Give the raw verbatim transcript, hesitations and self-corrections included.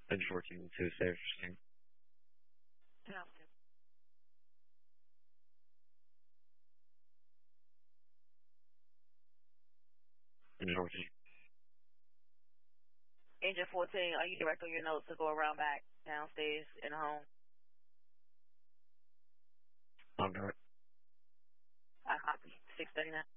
Engine fourteen two, safety. Yeah. Engine fourteen. Engine fourteen, are you direct on your notes to go around back downstairs in the home? I'm direct. I copy. six thirty-nine.